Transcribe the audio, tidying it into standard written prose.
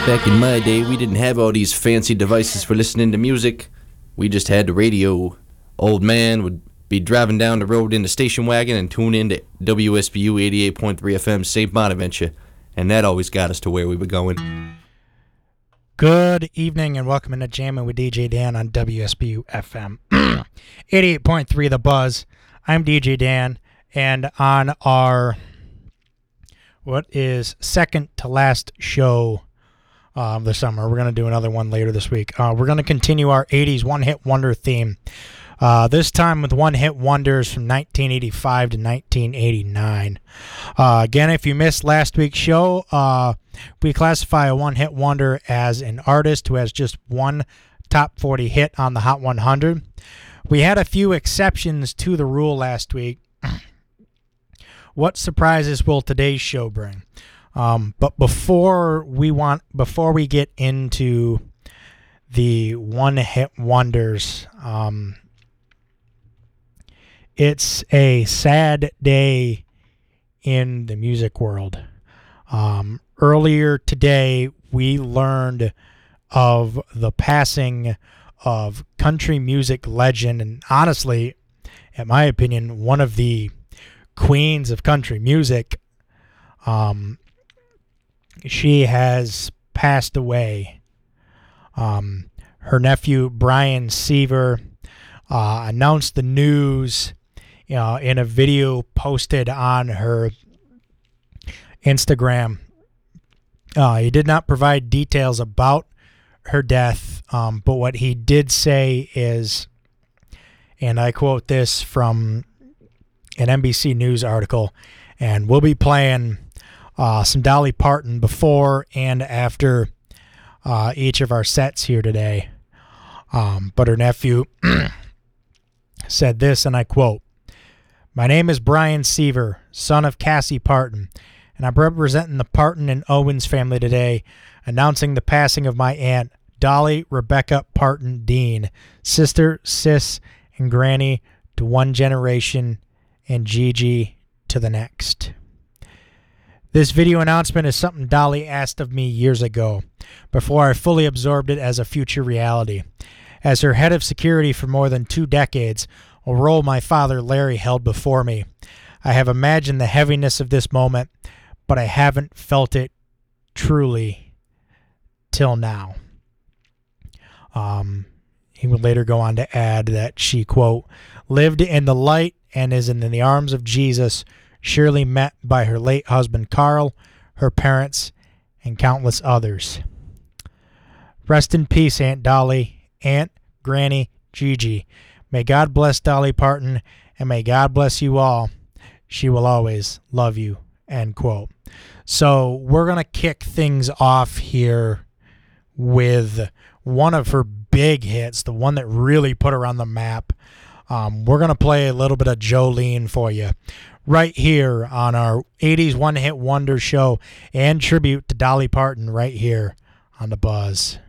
Back in my day, we didn't have all these fancy devices for listening to music. We just had the radio. Old man would be driving down the road in the station wagon and tune in to WSBU 88.3 FM St. Bonaventure, and that always got us to where we were going. Good evening and welcome into Jammin' with DJ Dan on WSBU FM 88.3 The Buzz. I'm DJ Dan, and on our what is second to last show of the summer, we're going to do another one later this week. We're going to continue our 80s one-hit wonder theme, this time with one-hit wonders from 1985 to 1989. Again, if you missed last week's show, we classify a one-hit wonder as an artist who has just one top 40 hit on the Hot 100. We had a few exceptions to the rule last week. What surprises will today's show bring? But before we get into the one-hit wonders, it's a sad day in the music world. Earlier today, we learned of the passing of country music legend, and honestly, in my opinion, one of the queens of country music. She has passed away. Her nephew, Brian Seaver, announced the news in a video posted on her Instagram. He did not provide details about her death, but what he did say is, and I quote this from an NBC News article, and we'll be playing some Dolly Parton before and after each of our sets here today. But her nephew said this, and I quote, "My name is Brian Seaver, son of Cassie Parton, and I'm representing the Parton and Owens family today, announcing the passing of my aunt, Dolly Rebecca Parton Dean, sister, sis, and granny to one generation and Gigi to the next." This video announcement is something Dolly asked of me years ago, before I fully absorbed it as a future reality. As her head of security for more than 2 decades, a role my father Larry held before me, I have imagined the heaviness of this moment, but I haven't felt it truly till now. He would later go on to add that she, quote, lived in the light and is in the arms of Jesus, surely met by her late husband Carl, her parents, and countless others. Rest in peace, Aunt Dolly, Aunt, Granny, Gigi. May God bless Dolly Parton, and may God bless you all. She will always love you, end quote. So we're going to kick things off here with one of her big hits, the one that really put her on the map. We're going to play a little bit of Jolene for you right here on our 80s One Hit Wonder show and tribute to Dolly Parton right here on The Buzz.